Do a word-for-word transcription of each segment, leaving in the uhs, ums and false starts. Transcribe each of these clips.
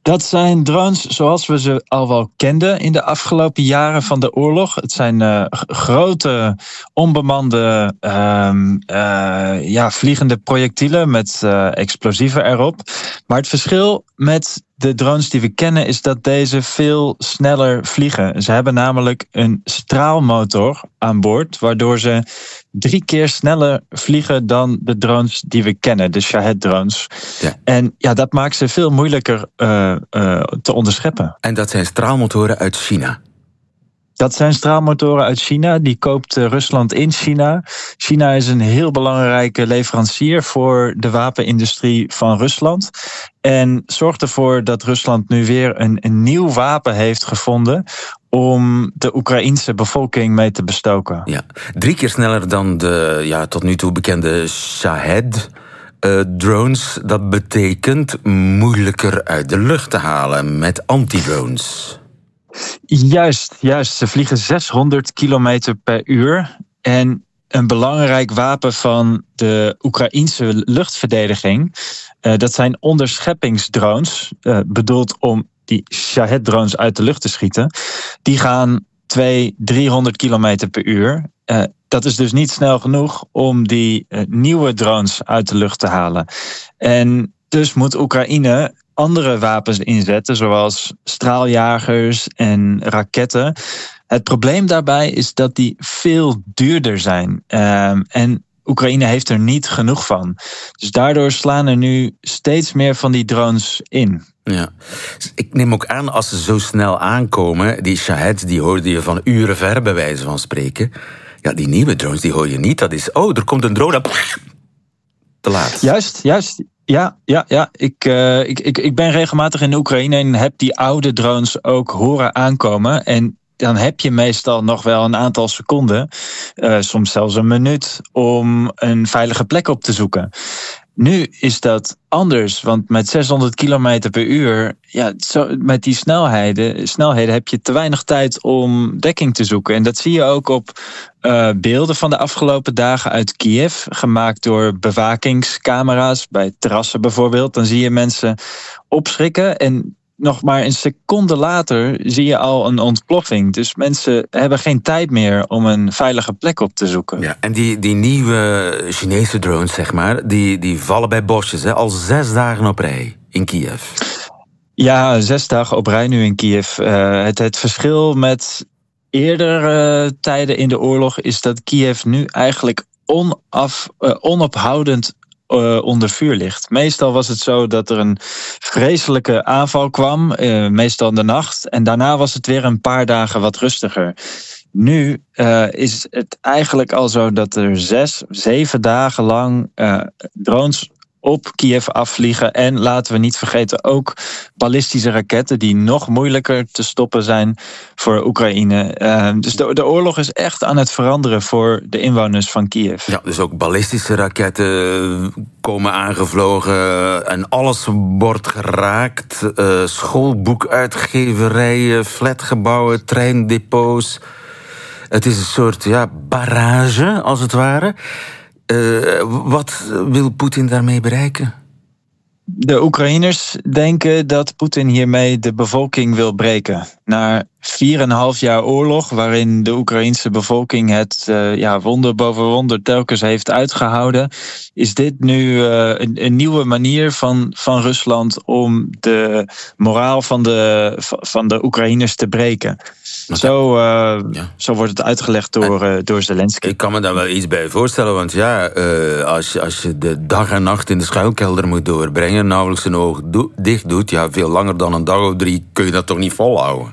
Dat zijn drones zoals we ze al wel kenden in de afgelopen jaren van de oorlog. Het zijn uh, grote, onbemande, uh, uh, ja, vliegende projectielen met uh, explosieven erop. Maar het verschil met de drones die we kennen is dat deze veel sneller vliegen. Ze hebben namelijk een straalmotor aan boord, waardoor ze drie keer sneller vliegen dan de drones die we kennen, de Shahed-drones. Ja. En ja, dat maakt ze veel moeilijker uh, uh, te onderscheppen. En dat zijn straalmotoren uit China? Dat zijn straalmotoren uit China. Die koopt uh, Rusland in China. China is een heel belangrijke leverancier voor de wapenindustrie van Rusland. En zorgt ervoor dat Rusland nu weer een, een nieuw wapen heeft gevonden om de Oekraïense bevolking mee te bestoken. Ja, drie keer sneller dan de ja, tot nu toe bekende Shahed uh, drones. Dat betekent moeilijker uit de lucht te halen met antidrones. Juist, juist. Ze vliegen zeshonderd kilometer per uur. En een belangrijk wapen van de Oekraïense luchtverdediging, uh, dat zijn onderscheppingsdrones, uh, bedoeld om die Shahed-drones uit de lucht te schieten. Die gaan tweehonderd, driehonderd kilometer per uur. Uh, dat is dus niet snel genoeg om die uh, nieuwe drones uit de lucht te halen. En dus moet Oekraïne andere wapens inzetten, zoals straaljagers en raketten. Het probleem daarbij is dat die veel duurder zijn. Um, en Oekraïne heeft er niet genoeg van. Dus daardoor slaan er nu steeds meer van die drones in. Ja, ik neem ook aan, als ze zo snel aankomen, die Shahed, die hoorde je van uren ver, bij wijze van spreken. Ja, die nieuwe drones, die hoor je niet. Dat is, oh, er komt een drone, te laat. Juist, juist. Ja, ja, ja. Ik, uh, ik, ik, ik ben regelmatig in de Oekraïne en heb die oude drones ook horen aankomen. En dan heb je meestal nog wel een aantal seconden, uh, soms zelfs een minuut, om een veilige plek op te zoeken. Nu is dat anders, want met zeshonderd kilometer per uur, ja, zo, met die snelheden, snelheden heb je te weinig tijd om dekking te zoeken. En dat zie je ook op uh, beelden van de afgelopen dagen uit Kiev, gemaakt door bewakingscamera's, bij terrassen bijvoorbeeld. Dan zie je mensen opschrikken en nog maar een seconde later zie je al een ontploffing. Dus mensen hebben geen tijd meer om een veilige plek op te zoeken. Ja, en die, die nieuwe Chinese drones, zeg maar, die, die vallen bij bosjes, hè, al zes dagen op rij in Kiev. Ja, zes dagen op rij nu in Kiev. Uh, het, het verschil met eerdere uh, tijden in de oorlog is dat Kiev nu eigenlijk onaf, uh, onophoudend Uh, onder vuur ligt. Meestal was het zo dat er een vreselijke aanval kwam, uh, meestal in de nacht, en daarna was het weer een paar dagen wat rustiger. Nu uh, is het eigenlijk al zo dat er zes, zeven dagen lang uh, drones op Kiev afvliegen. En laten we niet vergeten ook ballistische raketten die nog moeilijker te stoppen zijn voor Oekraïne. Uh, dus de, de oorlog is echt aan het veranderen voor de inwoners van Kiev. Ja, dus ook ballistische raketten komen aangevlogen en alles wordt geraakt. Uh, schoolboekuitgeverijen, flatgebouwen, treindepots. Het is een soort ja, barrage, als het ware. Uh, wat wil Poetin daarmee bereiken? De Oekraïners denken dat Poetin hiermee de bevolking wil breken. Na vier en een half jaar oorlog, waarin de Oekraïense bevolking het uh, ja, wonder boven wonder telkens heeft uitgehouden, is dit nu uh, een, een nieuwe manier van, van Rusland om de moraal van de, van de Oekraïners te breken. Okay. Zo, uh, ja. zo wordt het uitgelegd door, uh, door Zelensky. Ik kan me daar wel iets bij voorstellen, want ja, uh, als, je, als je de dag en nacht in de schuilkelder moet doorbrengen, nauwelijks een oog do- dicht doet, ja, veel langer dan een dag of drie kun je dat toch niet volhouden?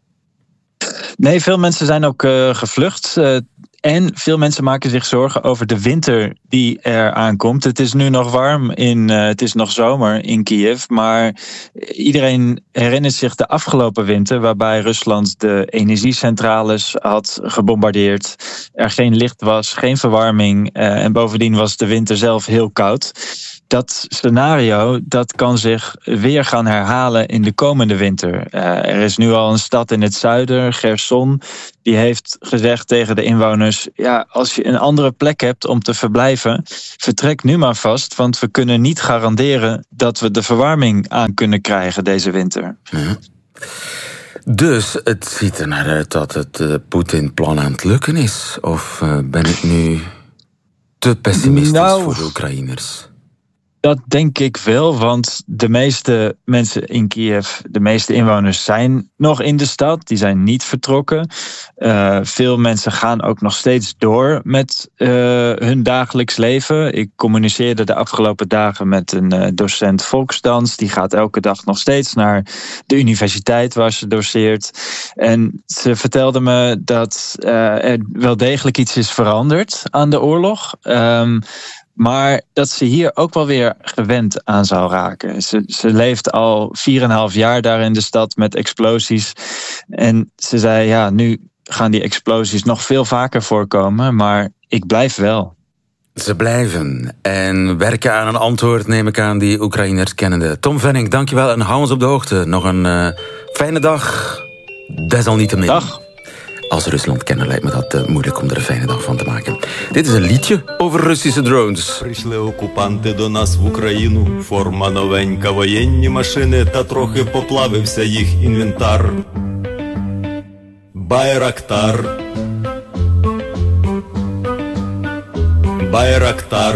Nee, veel mensen zijn ook uh, gevlucht. Uh, en veel mensen maken zich zorgen over de winter die er aankomt. Het is nu nog warm, in, uh, het is nog zomer in Kiev. Maar iedereen herinnert zich de afgelopen winter, waarbij Rusland de energiecentrales had gebombardeerd. Er geen licht was, geen verwarming. Uh, en bovendien was de winter zelf heel koud. Dat scenario dat kan zich weer gaan herhalen in de komende winter. Uh, er is nu al een stad in het zuiden, Gerson, die heeft gezegd tegen de inwoners, ja, als je een andere plek hebt om te verblijven, vertrek nu maar vast, want we kunnen niet garanderen dat we de verwarming aan kunnen krijgen deze winter. Ja. Dus het ziet er naar uit dat het uh, Poetin-plan aan het lukken is. Of uh, ben ik nu te pessimistisch nou, voor de Oekraïners? Dat denk ik wel, want de meeste mensen in Kiev, de meeste inwoners zijn nog in de stad. Die zijn niet vertrokken. Uh, veel mensen gaan ook nog steeds door met uh, hun dagelijks leven. Ik communiceerde de afgelopen dagen met een uh, docent volksdans. Die gaat elke dag nog steeds naar de universiteit waar ze doseert. En ze vertelde me dat uh, er wel degelijk iets is veranderd aan de oorlog. Um, Maar dat ze hier ook wel weer gewend aan zou raken. Ze, ze leeft al vier en een half jaar daar in de stad met explosies. En ze zei, ja, nu gaan die explosies nog veel vaker voorkomen. Maar ik blijf wel. Ze blijven en werken aan een antwoord, neem ik aan, die Oekraïners kennende. Tom Venning, dankjewel en hou ons op de hoogte. Nog een uh, fijne dag. Desalniettemin. Dag. Als Rusland kennen lijkt me dat uh, moeilijk om er een fijne dag van te maken. Dit is een liedje over Russische drones. Прийшли окупанти до нас в Україну. Форма новенька, воєнні машини, та трохи поплавився їх інвентар. Байрактар. Байрактар.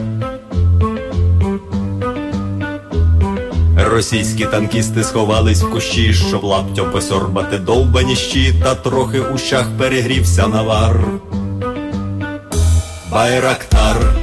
Російські танкісти сховались в кущі, щоб лаптем посьорбати довбані щі, та трохи у щах перегрівся навар. Байрактар.